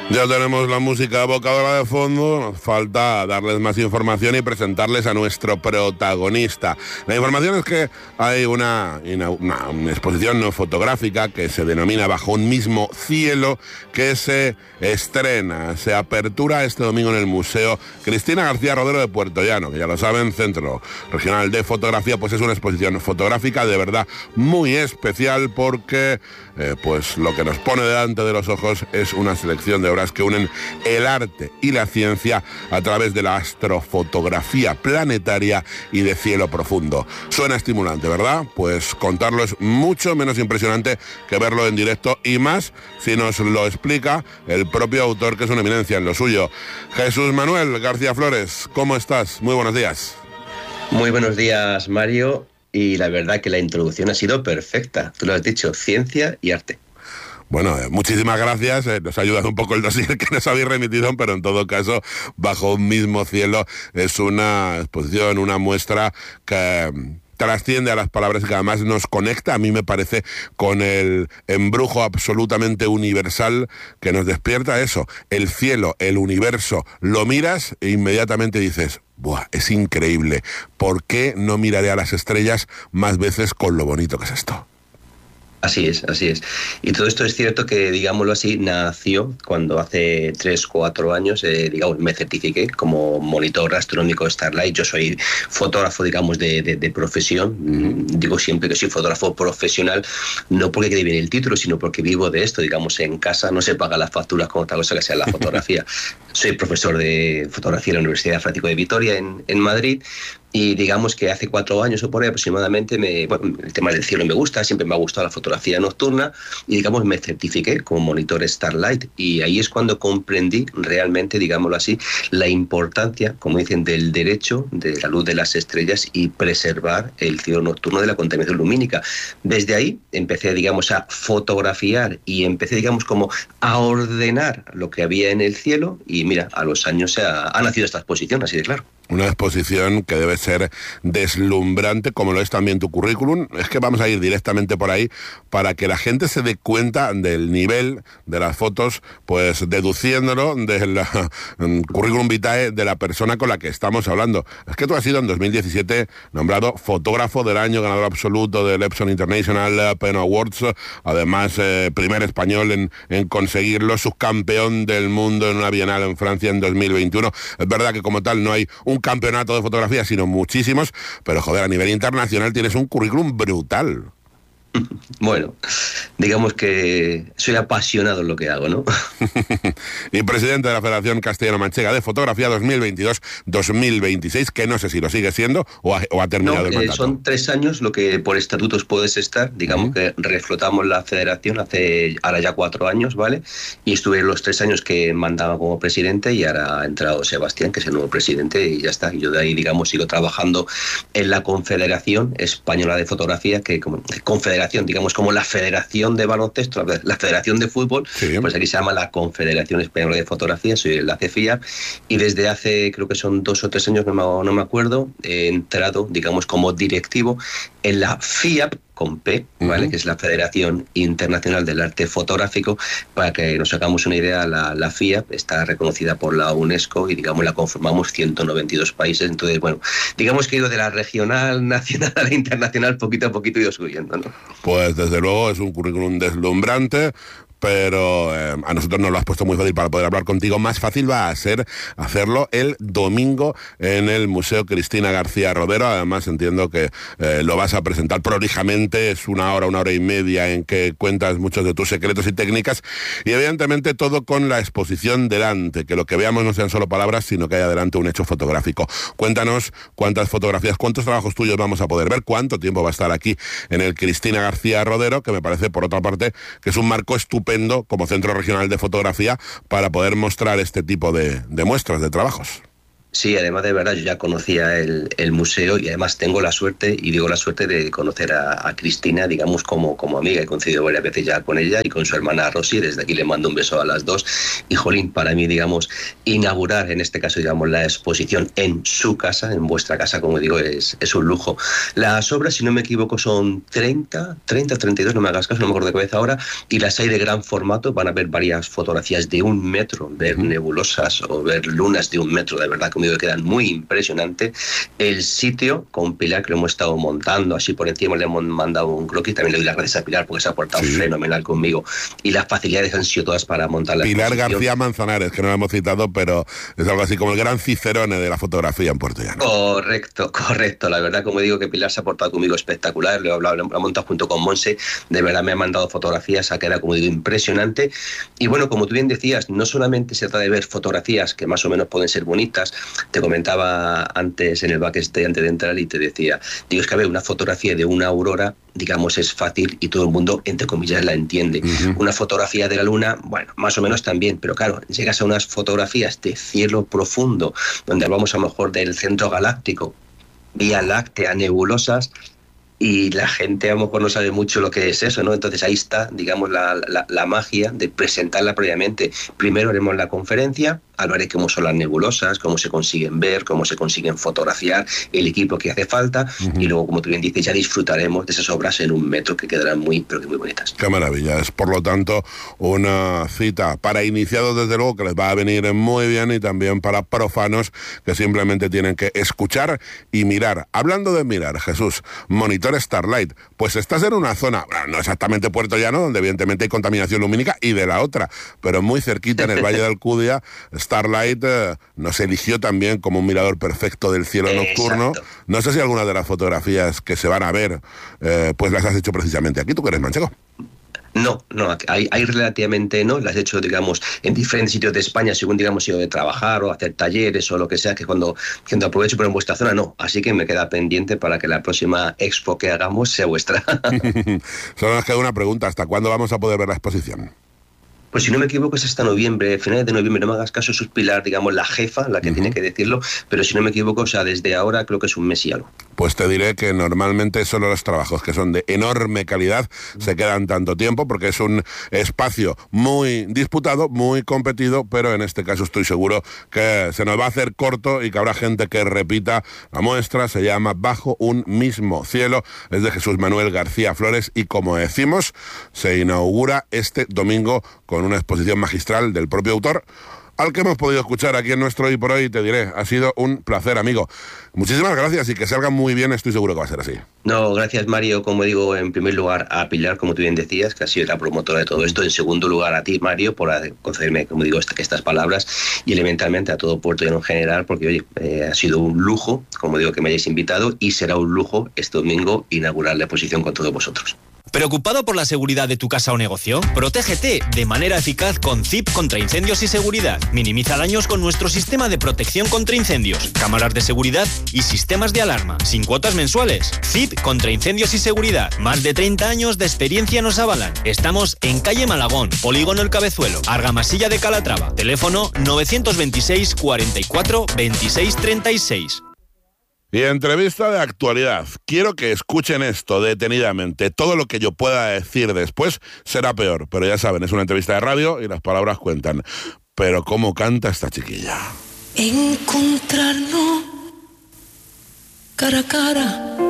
Ya tenemos la música evocadora de fondo, nos falta darles más información y presentarles a nuestro protagonista. La información es que hay una exposición no fotográfica que se denomina Bajo un mismo cielo, que se estrena, se apertura este domingo en el Museo Cristina García Rodero de Puerto Llano, que ya lo saben, Centro Regional de Fotografía. Pues es una exposición fotográfica de verdad muy especial porque pues lo que nos pone delante de los ojos es una selección de obras que unen el arte y la ciencia a través de la astrofotografía planetaria y de cielo profundo. Suena estimulante, ¿verdad? Pues contarlo es mucho menos impresionante que verlo en directo, y más si nos lo explica el propio autor, que es una eminencia en lo suyo. Jesús Manuel García Flores, ¿cómo estás? Muy buenos días. Muy buenos días, Mario. Y la verdad que la introducción ha sido perfecta. Tú lo has dicho, ciencia y arte. Bueno, muchísimas gracias. Nos ha ayudado un poco el dossier que nos habéis remitido, pero en todo caso, Bajo un mismo cielo es una exposición, una muestra que trasciende a las palabras, que además nos conecta, a mí me parece, con el embrujo absolutamente universal que nos despierta eso, el cielo, el universo. Lo miras e inmediatamente dices: ¡buah, es increíble! ¿Por qué no miraré a las estrellas más veces con lo bonito que es esto? Así es, así es. Y todo esto es cierto que, digámoslo así, nació cuando hace 3, 4 años, me certifiqué como monitor astronómico Starlight. Yo soy fotógrafo, digamos, de profesión. Digo siempre que soy fotógrafo profesional, no porque quede bien el título, sino porque vivo de esto. Digamos, en casa no se pagan las facturas con otra cosa que sea la fotografía. Soy profesor de fotografía en la Universidad Francisco de Vitoria, en Madrid. Y digamos que hace 4 años o por ahí aproximadamente, el tema del cielo me gusta, siempre me ha gustado la fotografía nocturna, y digamos me certifiqué como monitor Starlight, y ahí es cuando comprendí realmente, digámoslo así, la importancia, como dicen, del derecho de la luz de las estrellas y preservar el cielo nocturno de la contaminación lumínica. Desde ahí empecé, digamos, a fotografiar y empecé, digamos, como a ordenar lo que había en el cielo, y mira, a los años ha nacido esta exposición, así de claro. Una exposición que debe ser deslumbrante, como lo es también tu currículum. Es que vamos a ir directamente por ahí para que la gente se dé cuenta del nivel de las fotos, pues deduciéndolo del currículum vitae de la persona con la que estamos hablando. Es que tú has sido en 2017 nombrado fotógrafo del año, ganador absoluto del Epson International Pen Awards, además primer español en conseguirlo, subcampeón del mundo en una bienal en Francia en 2021. Es verdad que como tal no hay un campeonato de fotografía, sino muchísimos, pero joder, a nivel internacional tienes un currículum brutal. Bueno, digamos que soy apasionado en lo que hago, ¿no? Y presidente de la Federación Castellano-Manchega de Fotografía 2022-2026, que no sé si lo sigue siendo o ha terminado el mandato. Son 3 años lo que por estatutos puedes estar. Digamos que reflotamos la federación hace ahora ya 4 años, ¿vale? Y estuve los 3 años que mandaba como presidente, y ahora ha entrado Sebastián, que es el nuevo presidente, y ya está. Yo de ahí, digamos, sigo trabajando en la Confederación Española de Fotografía, que como confederación, digamos, como la Federación de Baloncesto, la Federación de Fútbol, sí. Pues aquí se llama la Confederación Española de Fotografía, soy la CFIA, y desde hace, creo que son 2 o 3 años, no me acuerdo, he entrado, digamos, como directivo en la FIAP, con P, ¿vale? Que es la Federación Internacional del Arte Fotográfico. Para que nos hagamos una idea, la FIAP está reconocida por la UNESCO y, digamos, la conformamos 192 países. Entonces, bueno, digamos que he ido de la regional, nacional a la internacional, poquito a poquito he ido subiendo, ¿no? Pues desde luego es un currículum deslumbrante, pero a nosotros nos lo has puesto muy fácil para poder hablar contigo. Más fácil va a ser hacerlo el domingo en el Museo Cristina García Rodero. Además entiendo que lo vas a presentar prolijamente. Es 1 hora y media en que cuentas muchos de tus secretos y técnicas, y evidentemente todo con la exposición delante, que lo que veamos no sean solo palabras, sino que haya delante un hecho fotográfico. Cuéntanos cuántas fotografías, cuántos trabajos tuyos vamos a poder ver, cuánto tiempo va a estar aquí en el Cristina García Rodero, que me parece, por otra parte, que es un marco estupendo como Centro Regional de Fotografía para poder mostrar este tipo de muestras, de trabajos. Sí, además de verdad, yo ya conocía el museo y además tengo la suerte, y digo la suerte de conocer a Cristina, digamos, como amiga. He coincidido varias veces ya con ella y con su hermana Rosy. Desde aquí le mando un beso a las dos. Y jolín, para mí, digamos, inaugurar, en este caso, digamos, la exposición en su casa, en vuestra casa, como digo, es un lujo. Las obras, si no me equivoco, son 32, no me hagas caso, no me acuerdo de cabeza ahora, y las hay de gran formato. Van a ver varias fotografías de 1 metro, ver nebulosas o ver lunas de 1 metro, de verdad, que quedan muy impresionante. El sitio con Pilar, que lo hemos estado montando así por encima, le hemos mandado un croquis. También le doy las gracias a Pilar porque se ha portado fenomenal conmigo, y las facilidades han sido todas para montar la Pilar exposición. García Manzanares, que no la hemos citado, pero es algo así como el gran Cicerone de la fotografía en Puerto Llano. Correcto. La verdad, como digo, que Pilar se ha portado conmigo espectacular. Lo he hablado, lo he montado junto con Monse. De verdad me ha mandado fotografías, ha quedado, como digo, impresionante. Y bueno, como tú bien decías, no solamente se trata de ver fotografías que más o menos pueden ser bonitas. Te comentaba antes en el backstage, antes de entrar, y te decía, digo, es que a ver, una fotografía de una aurora, digamos, es fácil y todo el mundo, entre comillas, la entiende. Una fotografía de la luna, bueno, más o menos también, pero claro, llegas a unas fotografías de cielo profundo, donde hablamos a lo mejor del centro galáctico, Vía Láctea, nebulosas, y la gente a lo mejor no sabe mucho lo que es eso, ¿no? Entonces ahí está, digamos, la magia de presentarla previamente. Primero haremos la conferencia, hablaré cómo son las nebulosas, cómo se consiguen ver, cómo se consiguen fotografiar, el equipo que hace falta, y luego, como tú bien dices, ya disfrutaremos de esas obras en 1 metro, que quedarán muy, pero que muy bonitas. Qué maravilla. Es, por lo tanto, una cita para iniciados, desde luego, que les va a venir muy bien, y también para profanos que simplemente tienen que escuchar y mirar. Hablando de mirar, Jesús, Monitor Starlight, pues estás en una zona, bueno, no exactamente Puerto Llano, donde evidentemente hay contaminación lumínica, y de la otra, pero muy cerquita, en el Valle de Alcudia. Starlight nos eligió también como un mirador perfecto del cielo nocturno. Exacto. No sé si alguna de las fotografías que se van a ver, pues las has hecho precisamente aquí. ¿Tú que eres manchego? No, hay relativamente no, las he hecho, digamos, en diferentes sitios de España, según, digamos, he ido de trabajar o hacer talleres o lo que sea, que cuando aprovecho, pero en vuestra zona no, así que me queda pendiente para que la próxima expo que hagamos sea vuestra. Solo nos queda una pregunta: ¿hasta cuándo vamos a poder ver la exposición? Pues si no me equivoco es hasta noviembre, finales de noviembre. No me hagas caso, es Pilar, digamos, la jefa, la que tiene que decirlo, pero si no me equivoco, o sea, desde ahora creo que es 1 mes y algo. Pues te diré que normalmente solo los trabajos que son de enorme calidad se quedan tanto tiempo, porque es un espacio muy disputado, muy competido, pero en este caso estoy seguro que se nos va a hacer corto y que habrá gente que repita la muestra. Se llama Bajo un mismo cielo, es de Jesús Manuel García Flores, y como decimos, se inaugura este domingo con una exposición magistral del propio autor, al que hemos podido escuchar aquí en nuestro Hoy por Hoy. Te diré, ha sido un placer, amigo. Muchísimas gracias, y que salga muy bien, estoy seguro que va a ser así. No, gracias, Mario. Como digo, en primer lugar a Pilar, como tú bien decías, que ha sido la promotora de todo esto. En segundo lugar a ti, Mario, por concederme, como digo, estas palabras, y elementalmente a todo Puerto Llano en general, porque oye, ha sido un lujo, como digo, que me hayáis invitado, y será un lujo este domingo inaugurar la exposición con todos vosotros. ¿Preocupado por la seguridad de tu casa o negocio? Protégete de manera eficaz con CIP contra incendios y seguridad. Minimiza daños con nuestro sistema de protección contra incendios, cámaras de seguridad y sistemas de alarma, sin cuotas mensuales. CIP contra incendios y seguridad. Más de 30 años de experiencia nos avalan. Estamos en calle Malagón, Polígono El Cabezuelo, Argamasilla de Calatrava. Teléfono 926 44 26 36. Y entrevista de actualidad. Quiero que escuchen esto detenidamente. Todo lo que yo pueda decir después será peor, pero ya saben, es una entrevista de radio y las palabras cuentan. Pero ¿cómo canta esta chiquilla? Encontrarnos cara a cara